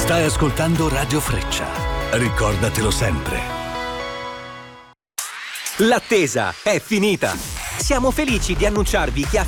Stai ascoltando Radio Freccia. Ricordatelo sempre. L'attesa è finita. Siamo felici di annunciarvi che a